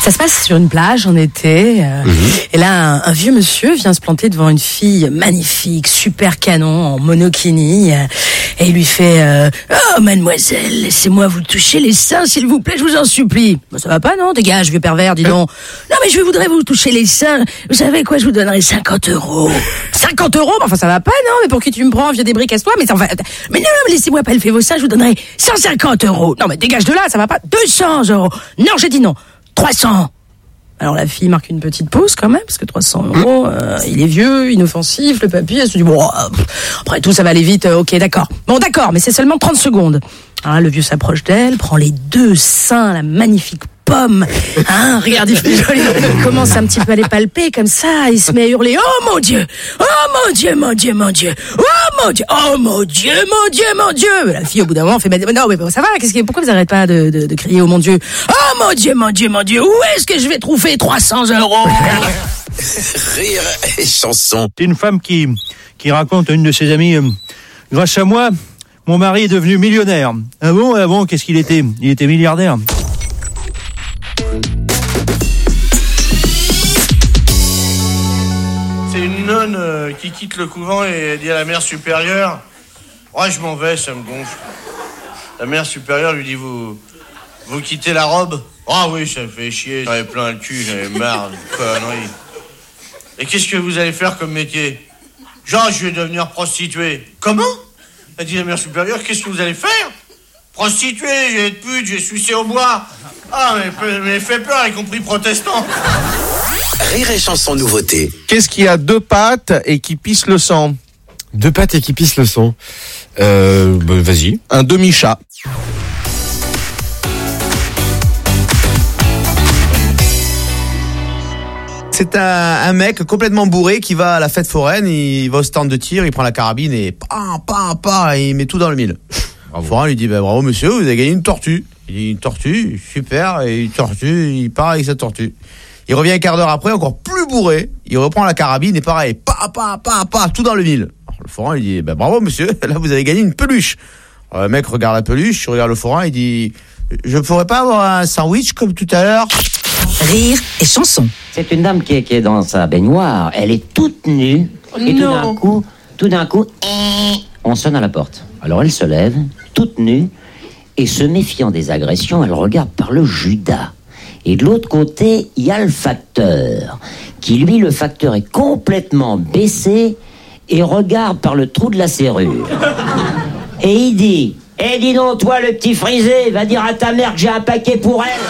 Ça se passe sur une plage en été. Et là, un vieux monsieur vient se planter devant une fille magnifique, super canon, en monokini. Et il lui fait « Oh, mademoiselle, laissez-moi vous toucher les seins, s'il vous plaît, je vous en supplie. » Bah, ça va pas, non? Dégage, vieux pervers, dis donc. Non, mais je voudrais vous toucher les seins. Vous savez quoi, je vous donnerai 50 €. 50 €? Enfin, ça va pas, non? Mais pour qui tu me prends, vieux débris, casse-toi? Mais enfin, mais non, laissez-moi palper vos seins, je vous donnerai 150 €. Non, mais dégage de là, ça va pas. 200 €. Non, j'ai dit non. 300. Alors la fille marque une petite pause quand même, parce que 300 €, il est vieux, inoffensif, le papy, elle se dit, bon, après tout, ça va aller vite, ok, d'accord. Bon, d'accord, mais c'est seulement 30 secondes. Alors là, le vieux s'approche d'elle, prend les deux seins, la magnifique pomme, hein, regarde, il fait joli, il commence un petit peu à les palper, comme ça, il se met à hurler, oh mon Dieu, oh mon Dieu, mon Dieu, mon Dieu, oh mon Dieu, oh mon Dieu, mon Dieu, mon Dieu. La fille, au bout d'un moment, fait, non, mais ça va, pourquoi vous arrêtez pas de crier, oh mon Dieu, oh mon Dieu, mon Dieu, mon Dieu, où est-ce que je vais trouver 300 €? Rire et chanson. C'est une femme qui raconte à une de ses amies, grâce à moi, mon mari est devenu millionnaire. Ah bon, qu'est-ce qu'il était? Il était milliardaire. C'est une nonne qui quitte le couvent et dit à la mère supérieure, ouais, je m'en vais, ça me gonfle. La mère supérieure lui dit, vous quittez la robe? Ah oui, ça me fait chier, j'avais plein le cul, j'avais marre de conneries. Et qu'est-ce que vous allez faire comme métier? Genre, je vais devenir prostituée. Comment? A dit la mère supérieure, qu'est-ce que vous allez faire? Prostituée, je vais être pute, je vais sucer au bois. Ah, mais fait peur, y compris protestant. Rire et chanson nouveauté. Qu'est-ce qui a deux pattes et qui pisse le sang? Deux pattes et qui pisse le sang. Vas-y. Un demi-chat. C'est un mec complètement bourré qui va à la fête foraine, il va au stand de tir, il prend la carabine et et il met tout dans le mille. Le forain lui dit, bravo monsieur, vous avez gagné une tortue. Il dit, une tortue, super, et une tortue, il part avec sa tortue. Il revient un quart d'heure après, encore plus bourré, il reprend la carabine et pareil, tout dans le mille. Alors, le forain lui dit, bravo monsieur, là vous avez gagné une peluche. Alors, le mec regarde la peluche, il regarde le forain, il dit, je pourrais pas avoir un sandwich comme tout à l'heure? Rire et chanson. C'est une dame qui est dans sa baignoire, elle est toute nue, et tout d'un coup, on sonne à la porte. Alors elle se lève, toute nue, et se méfiant des agressions, elle regarde par le Judas. Et de l'autre côté, il y a le facteur, qui lui, le facteur est complètement baissé et regarde par le trou de la serrure. Et il dit, dis donc toi le petit frisé, va dire à ta mère que j'ai un paquet pour elle.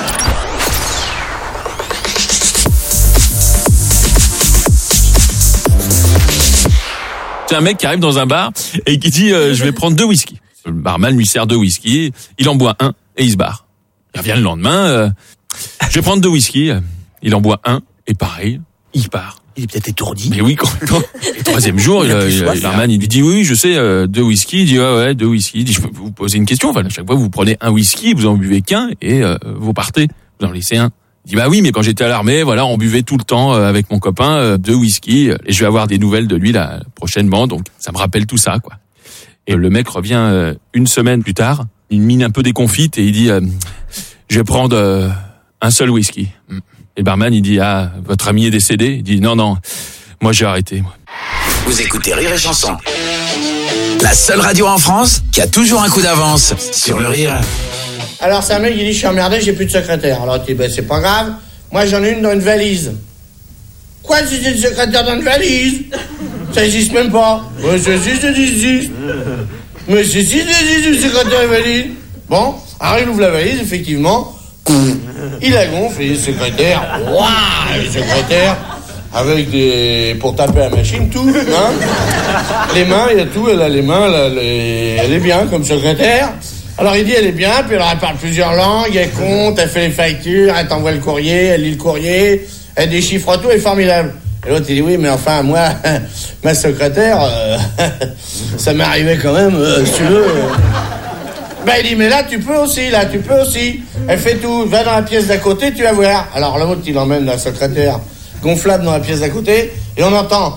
C'est un mec qui arrive dans un bar et qui dit je vais prendre 2 whisky. Le barman lui sert 2 whisky, il en boit un et il se barre. Il revient le lendemain, je vais prendre 2 whisky, il en boit un et pareil, il part. Il est peut-être étourdi. Mais oui, complètement. Le troisième jour, le barman il lui dit oui, je sais, 2 whisky. Il dit ouais, 2 whisky. Il dit je peux vous poser une question. Enfin, à chaque fois vous prenez un whisky, vous en buvez qu'un et vous partez, vous en laissez un. Il dit bah oui, mais quand j'étais à l'armée, voilà, on buvait tout le temps avec mon copain 2 whisky et je vais avoir des nouvelles de lui la prochainement, donc ça me rappelle tout ça quoi. Et le mec revient une semaine plus tard, une mine un peu déconfite et il dit je vais prendre un seul whisky. Et le barman il dit ah votre ami est décédé. Il dit non, moi j'ai arrêté. Moi. Vous écoutez Rire et chanson, la seule radio en France qui a toujours un coup d'avance sur le rire. Alors c'est un mec qui dit je suis emmerdé, j'ai plus de secrétaire. Alors tu dis c'est pas grave, moi j'en ai une dans une valise. Quoi, tu dis une secrétaire dans une valise? Ça existe même pas. Ouais, ça existe. Mais c'est si une secrétaire dans une valise. Bon, alors il ouvre la valise, effectivement. Il la gonfle, il est secrétaire. Waouh, il est secrétaire. Avec des... pour taper à la machine, tout, hein. Les mains, il y a tout, elle a les mains, elle est bien comme secrétaire. Alors il dit elle est bien, puis elle parle plusieurs langues, elle compte, elle fait les factures, elle t'envoie le courrier, elle lit le courrier, elle déchiffre tout, elle est formidable. Et l'autre il dit oui mais enfin moi, ma secrétaire, ça m'est arrivé quand même, si tu veux. Ben il dit mais là tu peux aussi. Elle fait tout, va dans la pièce d'à côté, tu vas voir. Alors l'autre il emmène la secrétaire gonflable dans la pièce d'à côté, et on entend...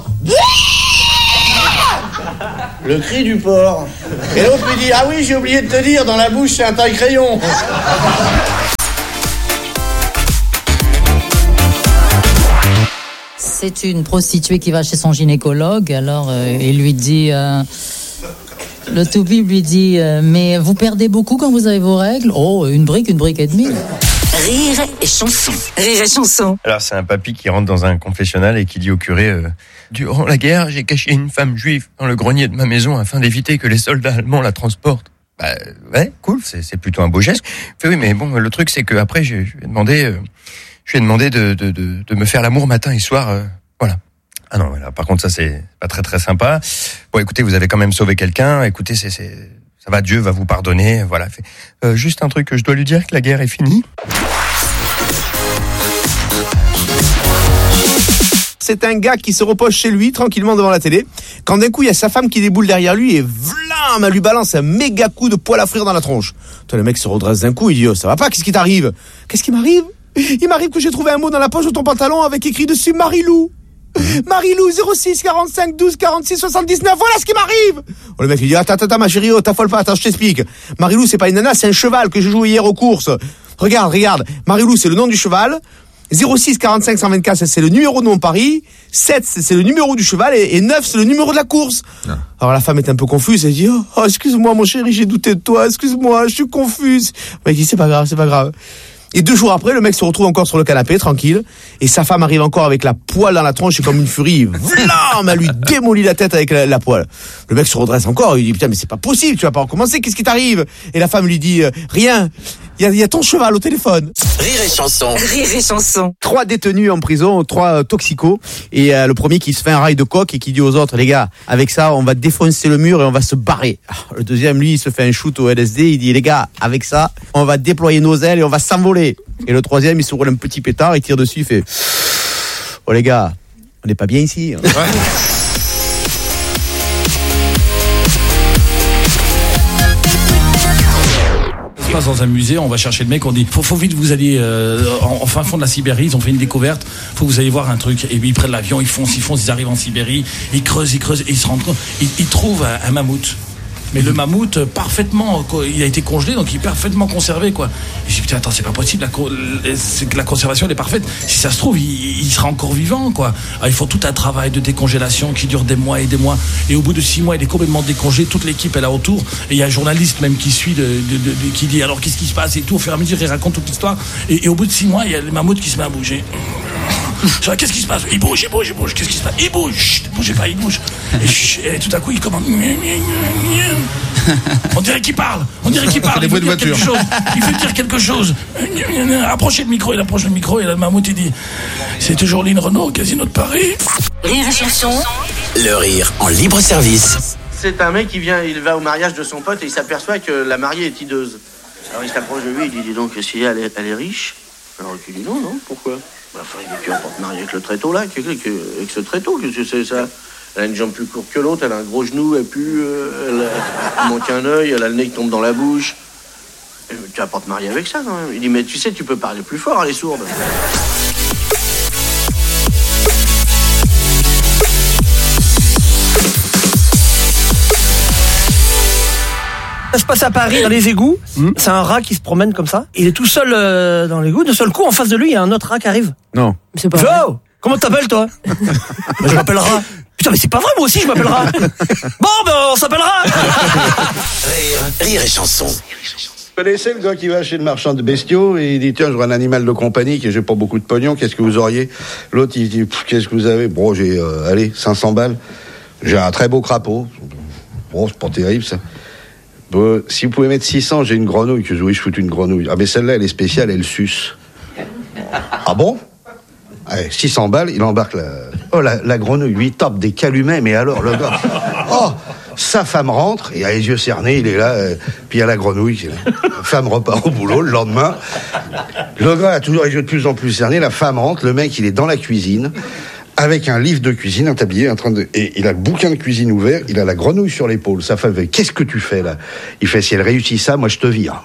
le cri du porc. Et l'autre lui dit ah oui j'ai oublié de te dire, dans la bouche c'est un taille-crayon. c'est une prostituée qui va chez son gynécologue. Alors, il lui dit... le toubib lui dit mais vous perdez beaucoup quand vous avez vos règles ? Oh, une brique et demie. Rire et chanson. Rire et chanson. Alors c'est un papy qui rentre dans un confessionnal et qui dit au curé durant la guerre, j'ai caché une femme juive dans le grenier de ma maison afin d'éviter que les soldats allemands la transportent. Bah ouais, cool, c'est plutôt un beau geste. Fait, oui, mais bon, le truc c'est que après je lui ai demandé de me faire l'amour matin et soir, voilà. Ah non, voilà. Par contre, ça, c'est pas très très sympa. Bon, écoutez, vous avez quand même sauvé quelqu'un. Écoutez, ça va, Dieu va vous pardonner. Voilà. Juste un truc que je dois lui dire, que la guerre est finie. C'est un gars qui se repose chez lui, tranquillement devant la télé, quand d'un coup, il y a sa femme qui déboule derrière lui et vlam, elle lui balance un méga coup de poêle à frire dans la tronche. Toi, le mec se redresse d'un coup, il dit, oh, ça va pas, qu'est-ce qui t'arrive ? Qu'est-ce qui m'arrive ? Il m'arrive que j'ai trouvé un mot dans la poche de ton pantalon avec écrit dessus Marilou. Marilou 06 45 12 46 79, voilà ce qui m'arrive. Oh, le mec il dit attends ma chérie, oh, t'affole pas, attends je t'explique. Marilou c'est pas une nana, c'est un cheval que j'ai joué hier aux courses. Regarde, Marilou c'est le nom du cheval, 06 45 124 c'est le numéro de mon pari, 7 c'est le numéro du cheval et 9 c'est le numéro de la course. Ah. Alors la femme est un peu confuse, elle dit oh excuse-moi mon chéri, j'ai douté de toi, excuse-moi, je suis confuse. Le mec dit c'est pas grave. Et 2 jours après, le mec se retrouve encore sur le canapé, tranquille, et sa femme arrive encore avec la poêle dans la tronche et comme une furie, vlam, elle lui démolit la tête avec la poêle. Le mec se redresse encore, il dit putain mais c'est pas possible, tu vas pas recommencer, qu'est-ce qui t'arrive ? Et la femme lui dit rien. Il y a ton cheval au téléphone. Rire et chanson. Rire et chanson. 3 détenus en prison, 3 toxicos. Et le premier qui se fait un rail de coke et qui dit aux autres, les gars, avec ça, on va défoncer le mur et on va se barrer. Le deuxième, lui, il se fait un shoot au LSD. Il dit, les gars, avec ça, on va déployer nos ailes et on va s'envoler. Et le troisième, il se roule un petit pétard, il tire dessus, il fait, oh les gars, on n'est pas bien ici. Ouais. Dans un musée, on va chercher le mec, on dit faut vite vous allez en fin fond de la Sibérie, ils ont fait une découverte, faut que vous allez voir un truc, et puis ils prennent l'avion, ils foncent, ils arrivent en Sibérie, ils creusent, et ils se rendent compte, ils trouvent un mammouth. Mais le mammouth, parfaitement, il a été congelé, donc il est parfaitement conservé, quoi. Et je dis, putain, attends, c'est pas possible, la conservation, elle est parfaite. Si ça se trouve, il sera encore vivant, quoi. Alors, ils font tout un travail de décongélation qui dure des mois et des mois. Et au bout de 6 mois, il est complètement décongelé. Toute l'équipe est là autour. Et il y a un journaliste même qui suit, qui dit, alors, qu'est-ce qui se passe et tout. Au fur et à mesure, il raconte toute l'histoire. Et au bout de 6 mois, il y a le mammouth qui se met à bouger. Qu'est-ce qui se passe ? Il bouge. Qu'est-ce qui se passe ? Il bouge. Chut, bougez pas, il bouge. Et tout à coup, il commence. On dirait qu'il parle. Il veut dire quelque chose. Il veut dire quelque chose. Approchez le micro. Il approche le micro et là, le mammouth, il dit c'est toujours Lynn Renault, Casino de Paris. Rire et chanson. Le rire en libre service. C'est un mec qui vient, il va au mariage de son pote et il s'aperçoit que la mariée est hideuse. Alors il s'approche de lui, il dit donc si elle est riche. Alors il dit non, pourquoi ? Enfin, il dit puis on peut te marier avec le tréteau là, avec ce tréteau, qu'est-ce que c'est ça ? Elle a une jambe plus courte que l'autre, elle a un gros genou, elle pue, elle manque un œil, elle a le nez qui tombe dans la bouche. Tu vas pas te marier avec ça quand même. Il dit mais tu sais, tu peux parler plus fort, elle est sourde. Ça se passe à Paris, dans les égouts. C'est un rat qui se promène comme ça. Il est tout seul dans l'égout. De seul coup, en face de lui, il y a un autre rat qui arrive. Non. C'est pas vrai. Comment t'appelles, toi ? Je m'appelle Rat. Putain, mais c'est pas vrai, moi aussi, je m'appelle Rat. Bon, ben, on s'appellera. Rire et chanson. Vous connaissez le gars qui va chez le marchand de bestiaux et il dit tiens, je vois un animal de compagnie que j'ai pas beaucoup de pognon, qu'est-ce que vous auriez ? L'autre il dit qu'est-ce que vous avez ? Bon, j'ai 500 balles. J'ai un très beau crapaud. Bon, c'est pas terrible ça. Bon, si vous pouvez mettre 600, j'ai une grenouille. Que oui, je foute une grenouille. Ah mais celle-là elle est spéciale, elle suce. Ah bon ? Allez, 600 balles, il embarque la grenouille, lui tape des calumets, mais alors le gars, sa femme rentre, il a les yeux cernés, il est là, puis il y a la grenouille, la femme repart au boulot, le lendemain, le gars a toujours les yeux de plus en plus cernés, la femme rentre, le mec il est dans la cuisine, avec un livre de cuisine, un tablier, et il a le bouquin de cuisine ouvert, il a la grenouille sur l'épaule, sa femme fait, qu'est-ce que tu fais là ? Il fait, si elle réussit ça, moi je te vire.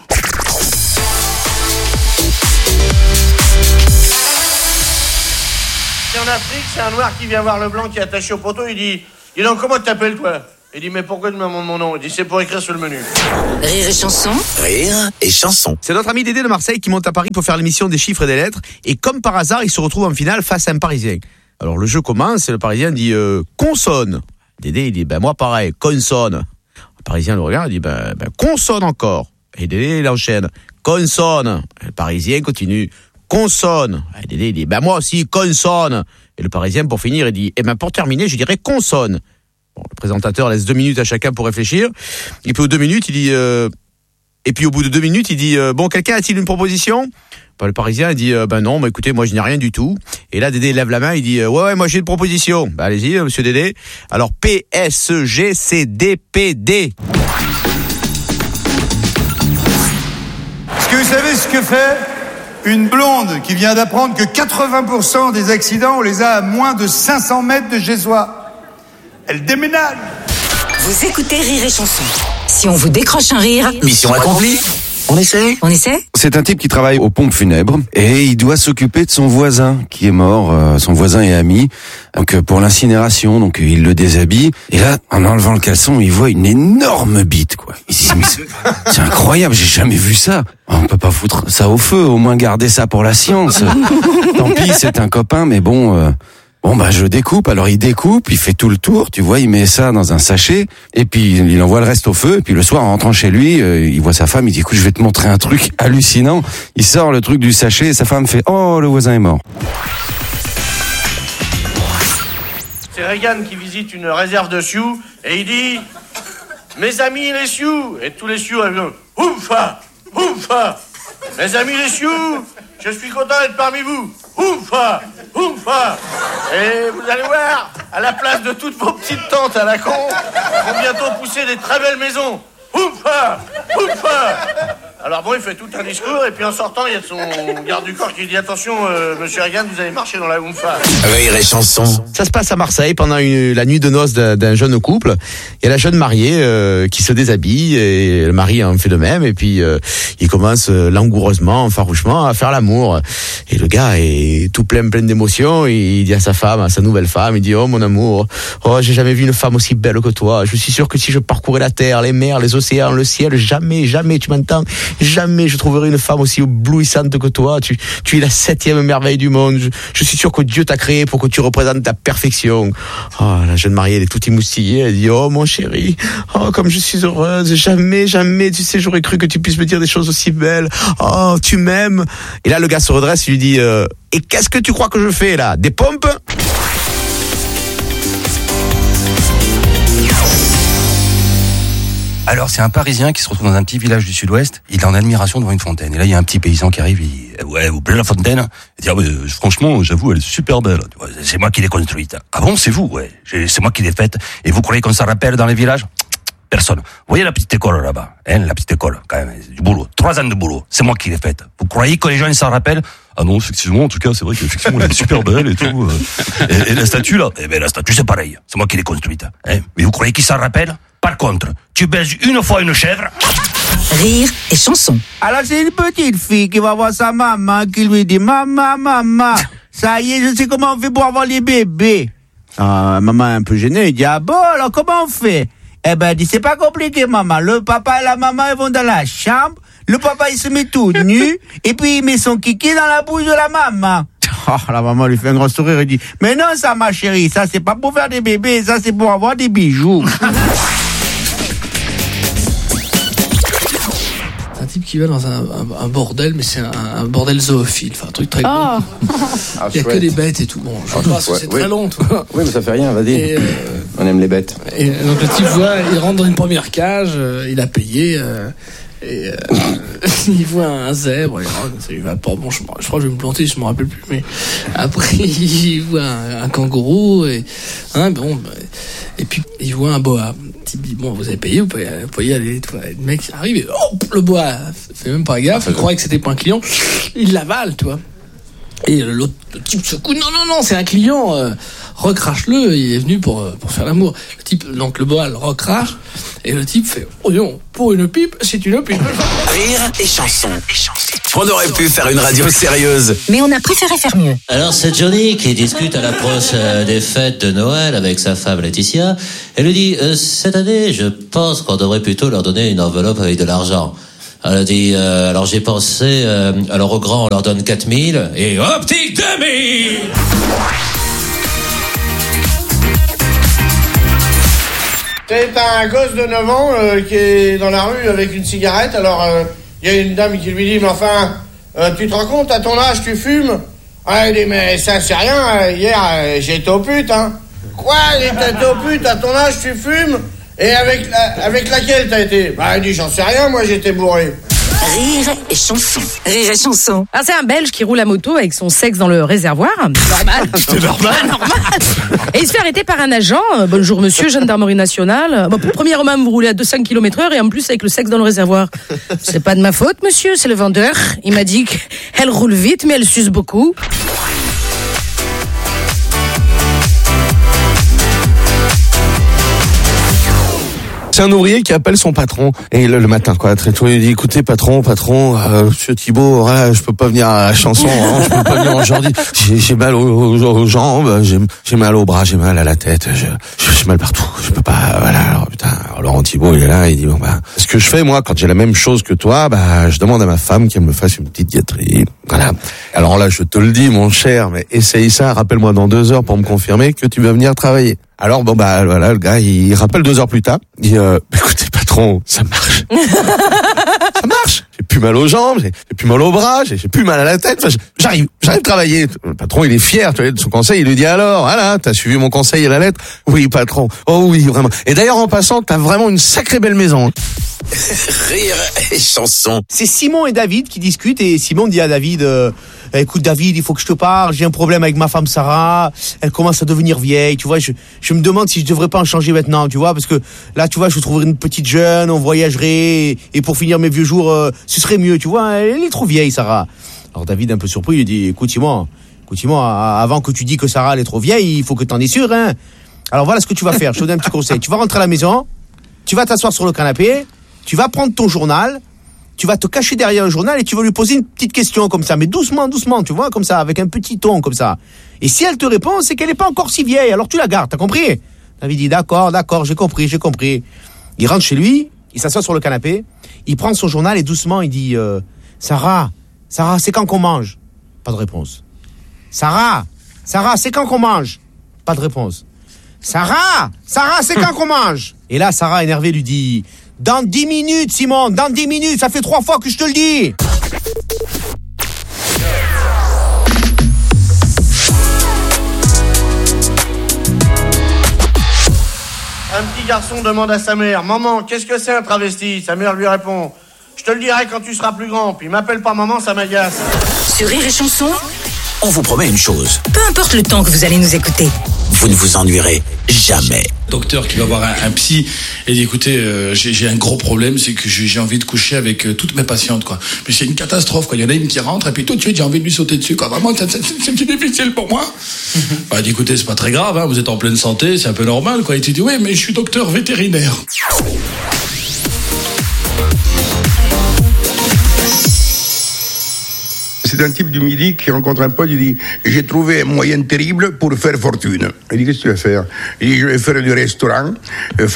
En Afrique, c'est un noir qui vient voir le blanc qui est attaché au poteau, il dit donc comment t'appelles toi ? Il dit mais pourquoi tu me demandes mon nom ? Il dit c'est pour écrire sur le menu. Rire et chanson. Rire et chanson. C'est notre ami Dédé de Marseille qui monte à Paris pour faire l'émission des chiffres et des lettres. Et comme par hasard, il se retrouve en finale face à un Parisien. Alors le jeu commence et le Parisien dit consonne. Dédé il dit ben moi pareil, consonne. Le Parisien le regarde, il dit ben consonne encore. Et Dédé il enchaîne, consonne. Et le Parisien continue, consonne. Et Dédé il dit ben moi aussi consonne. Et le Parisien pour finir il dit pour terminer je dirais consonne. Bon, le présentateur laisse 2 minutes à chacun pour réfléchir. Et puis aux 2 minutes il dit et puis au bout de 2 minutes il dit bon quelqu'un a-t-il une proposition? Le Parisien il dit non, écoutez, moi je n'ai rien du tout. Et là Dédé lève la main, il dit ouais moi j'ai une proposition. Allez-y monsieur Dédé. Alors PSGCDPD. Est-ce que vous savez ce que fait une blonde qui vient d'apprendre que 80% des accidents on les a à moins de 500 mètres de chez soi? Elle déménage. Vous écoutez Rire et Chanson. Si on vous décroche un rire, mission accomplie. On essaie? C'est un type qui travaille aux pompes funèbres et il doit s'occuper de son voisin qui est mort, son voisin et ami, donc pour l'incinération, donc il le déshabille et là, en enlevant le caleçon, il voit une énorme bite, quoi. Il se dit, mais c'est incroyable, j'ai jamais vu ça. On peut pas foutre ça au feu, au moins garder ça pour la science. Tant pis, c'est un copain, mais bon... je découpe. Alors il découpe, il fait tout le tour, tu vois, il met ça dans un sachet, et puis il envoie le reste au feu, et puis le soir, en rentrant chez lui, il voit sa femme, il dit, écoute, je vais te montrer un truc hallucinant. Il sort le truc du sachet, et sa femme fait, oh, le voisin est mort. C'est Reagan qui visite une réserve de sioux, et il dit, mes amis les sioux, et tous les sioux, ils disent, oufa, oufa, mes amis les sioux, je suis content d'être parmi vous. Oufa, oufa. Et vous allez voir, à la place de toutes vos petites tantes à la con, vont bientôt pousser des très belles maisons. Oufa, oufa. Alors bon, il fait tout un discours et puis en sortant, il y a son garde du corps qui dit attention, monsieur Reagan, vous allez marcher dans la oufa. Rire et Chanson. Ça se passe à Marseille pendant la nuit de noces d'un jeune couple. Il y a la jeune mariée qui se déshabille et le mari en fait de même et puis il commence langoureusement, farouchement à faire l'amour. Et le gars est tout plein d'émotions. Il dit à sa femme, à sa nouvelle femme, il dit oh mon amour, oh j'ai jamais vu une femme aussi belle que toi. Je suis sûr que si je parcourais la terre, les mers, les océans, le ciel, jamais, tu m'entends? Jamais je trouverai une femme aussi éblouissante que toi. Tu es la 7e merveille du monde. Je suis sûr que Dieu t'a créé pour que tu représentes ta perfection. Oh, la jeune mariée, elle est toute émoustillée. Elle dit, oh, mon chéri, oh, comme je suis heureuse. Jamais, tu sais, j'aurais cru que tu puisses me dire des choses aussi belles. Oh, tu m'aimes. Et là, le gars se redresse, il lui dit, et qu'est-ce que tu crois que je fais, là? Des pompes? Alors, c'est un Parisien qui se retrouve dans un petit village du sud-ouest. Il est en admiration devant une fontaine. Et là, il y a un petit paysan qui arrive. Il dit, ouais, vous plaît la fontaine? Il dit, ah, franchement, j'avoue, elle est super belle. C'est moi qui l'ai construite. Ah bon, c'est vous? Ouais, c'est moi qui l'ai faite. Et vous croyez qu'on s'en rappelle dans les villages? Personne. Vous voyez la petite école là-bas? La petite école, quand même. Du boulot. 3 ans de boulot. C'est moi qui l'ai faite. Vous croyez que les gens, ils s'en rappellent? Ah non, effectivement, en tout cas, c'est vrai qu'effectivement, elle est super belle et tout. Et la statue, là? Eh ben, la statue, c'est pareil. C'est moi qui l'ai construite. Mais vous croyez qu'ils s'en rappellent? Par contre, tu baises une fois une chèvre. Rire et Chanson. Alors c'est une petite fille qui va voir sa maman qui lui dit maman, ça y est, je sais comment on fait pour avoir les bébés. Ah, maman est un peu gênée, elle dit ah bon alors comment on fait? Eh ben elle dit c'est pas compliqué maman, le papa et la maman ils vont dans la chambre, le papa il se met tout nu et puis il met son kiki dans la bouche de la maman. Oh, la maman lui fait un grand sourire et dit mais non ça ma chérie, ça c'est pas pour faire des bébés, ça c'est pour avoir des bijoux. Un type qui va dans un bordel, mais c'est un bordel zoophile, enfin un truc très gros. Il y a que des bêtes et tout. Bon, je sais pas, c'est très long, toi. Oui, mais ça fait rien, vas-y. On aime les bêtes. Et donc le type il rentre dans une première cage, il a payé. Il voit un zèbre, il va pas, bon, je crois que je vais me planter, je me rappelle plus, mais après il voit un kangourou et puis il voit un boa. Il dit bon, vous avez payé, vous pouvez y aller. Le mec arrive et le boa fait même pas gaffe, il croyait que c'était pas un client, il l'avale, tu vois. Et l'autre type secoue, non, c'est un client, recrache-le, il est venu pour faire l'amour. Le type, donc le boa le recrache, et le type fait, oh non, pour une pipe, c'est une pipe. Rire et Chanson. On aurait pu faire une radio sérieuse, mais on a préféré faire mieux. Alors c'est Johnny qui discute à l'approche des fêtes de Noël avec sa femme Laetitia. Elle lui dit, cette année, je pense qu'on devrait plutôt leur donner une enveloppe avec de l'argent. Elle a dit, alors j'ai pensé, alors au grand on leur donne 4000 et au petit 2000. T'as un gosse de 9 ans qui est dans la rue avec une cigarette, alors il y a une dame qui lui dit, mais enfin, tu te rends compte, à ton âge, tu fumes? Ah, il dit, mais ça c'est rien, hier j'ai été au pute, hein. Quoi, t'as été au pute, à ton âge, tu fumes? Et avec laquelle t'as été? Bah, il dit, j'en sais rien, moi j'étais bourré. Rire et chanson. Rire et chanson. Ah, c'est un Belge qui roule à moto avec son sexe dans le réservoir. Normal. C'est normal. Et il se fait arrêter par un agent. Bonjour monsieur, gendarmerie nationale. Bon, premièrement, vous roulez à 200 km/h et en plus avec le sexe dans le réservoir. C'est pas de ma faute, monsieur, c'est le vendeur. Il m'a dit qu'elle roule vite, mais elle suce beaucoup. C'est un ouvrier qui appelle son patron et le matin quoi, très tôt, il dit écoutez patron, monsieur Thibault, voilà, je peux pas venir à la chanson, hein, je peux pas venir aujourd'hui. J'ai mal aux jambes, j'ai mal aux bras, j'ai mal à la tête, j'ai mal partout. Je peux pas, voilà. Alors putain, Laurent Thibault il est là, il dit bon bah, ce que je fais moi quand j'ai la même chose que toi, bah je demande à ma femme qu'elle me fasse une petite gâterie. Voilà. Alors là, je te le dis mon cher, mais essaye ça, rappelle-moi dans 2 heures pour me confirmer que tu vas venir travailler. Alors bon bah voilà, le gars il rappelle 2 heures plus tard, il dit écoutez patron, ça marche. Ça marche. J'ai plus mal aux jambes, j'ai plus mal aux bras, j'ai plus mal à la tête. Enfin, j'arrive à travailler. Le patron il est fier, tu vois, de son conseil, il lui dit alors, voilà, t'as suivi mon conseil à la lettre? Oui patron. Oh oui vraiment. Et d'ailleurs en passant, t'as vraiment une sacrée belle maison. Rire et chanson. C'est Simon et David qui discutent et Simon dit à David écoute David, il faut que je te parle, j'ai un problème avec ma femme Sarah, elle commence à devenir vieille, tu vois, je me demande si je devrais pas en changer maintenant, tu vois, parce que là tu vois, je trouverais une petite jeune, on voyagerait et pour finir mes vieux jours, ce serait mieux, tu vois, elle est trop vieille Sarah. Alors David un peu surpris, il dit écoute Simon, avant que tu dis que Sarah elle est trop vieille, il faut que t'en es sûr, hein. Alors voilà ce que tu vas faire, je te donne un petit conseil, tu vas rentrer à la maison, tu vas t'asseoir sur le canapé, tu vas prendre ton journal, tu vas te cacher derrière le journal et tu vas lui poser une petite question comme ça, mais doucement, tu vois, comme ça, avec un petit ton comme ça. Et si elle te répond, c'est qu'elle n'est pas encore si vieille, alors tu la gardes, t'as compris? David dit d'accord, j'ai compris. Il rentre chez lui, il s'assoit sur le canapé, il prend son journal et doucement il dit Sarah, c'est quand qu'on mange? Pas de réponse. Sarah, c'est quand qu'on mange? Pas de réponse. Sarah, c'est quand qu'on mange? Et là, Sarah, énervée, lui dit dans 10 minutes, Simon, dans 10 minutes, ça fait 3 fois que je te le dis. Un petit garçon demande à sa mère, maman, qu'est-ce que c'est un travesti? Sa mère lui répond, je te le dirai quand tu seras plus grand, puis m'appelle pas maman, ça m'agace. Sur Rire et chanson, On vous promet une chose, peu importe le temps que vous allez nous écouter. vous ne vous ennuierez jamais. Docteur qui va voir un psy et dit écoutez j'ai un gros problème, c'est que j'ai envie de coucher avec toutes mes patientes quoi. Mais c'est une catastrophe quoi, il y en a une qui rentre et puis tout de suite j'ai envie de lui sauter dessus quoi. Vraiment c'est difficile pour moi. Bah il dit écoutez c'est pas très grave hein, vous êtes en pleine santé, c'est un peu normal quoi. Et tu dis oui mais je suis docteur vétérinaire. C'est un type du Midi qui rencontre un pote, il dit « J'ai trouvé un moyen terrible pour faire fortune. » Il dit « Qu'est-ce que tu vas faire ?» Il dit « Je vais faire du restaurant, fast-food. »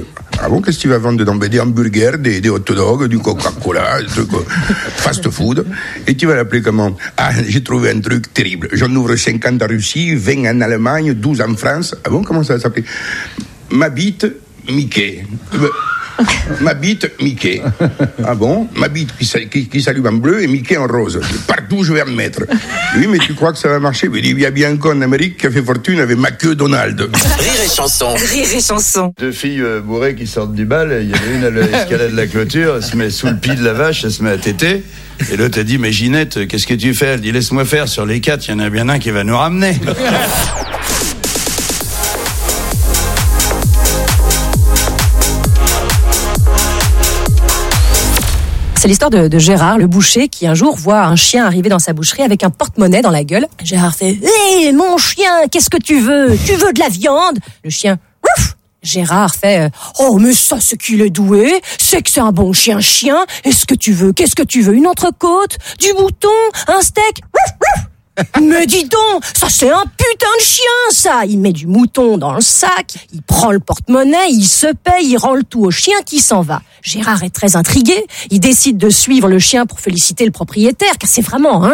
Ah bon, qu'est-ce que tu vas vendre dedans? Des hamburgers, des hot dogs, du Coca-Cola, des trucs fast-food. Et tu vas l'appeler comment? Ah, j'ai trouvé un truc terrible. J'en ouvre 50 en Russie, 20 en Allemagne, 12 en France. Ah bon, comment ça va s'appeler? Ma bite, Mickey. Ma bite, Mickey. Ah bon? Ma bite qui s'allume en bleu et Mickey en rose. Partout je vais en mettre. Oui, mais tu crois que ça va marcher? Il y a bien un con en Amérique qui a fait fortune avec ma queue Donald. Rire et chanson. Rire et chanson. 2 filles bourrées qui sortent du bal, il y en a une à l'escalade de la clôture, elle se met sous le pied de la vache, elle se met à téter. Et l'autre a dit mais Ginette, qu'est-ce que tu fais? Elle dit laisse-moi faire, sur les 4, il y en a bien un qui va nous ramener. C'est l'histoire de Gérard, le boucher, qui un jour voit un chien arriver dans sa boucherie avec un porte-monnaie dans la gueule. Gérard fait « Hé, mon chien, qu'est-ce que tu veux? Tu veux de la viande ?» Le chien « Ouf !» Gérard fait « Oh, mais ça, c'est qu'il est doué, c'est que c'est un bon chien. Est-ce que tu veux? Qu'est-ce que tu veux? Une entrecôte? Du mouton? Un steak? Ouf, ouf !» Mais dis donc, ça c'est un putain de chien, ça. Il met du mouton dans le sac, il prend le porte-monnaie, il se paye, il rend le tout au chien qui s'en va. Gérard est très intrigué, il décide de suivre le chien pour féliciter le propriétaire, car c'est vraiment un